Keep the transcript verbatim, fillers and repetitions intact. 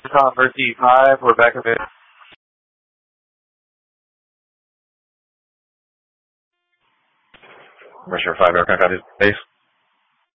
Tom Mercy five, we're back a bit. Mercer five, Aircraft out of base.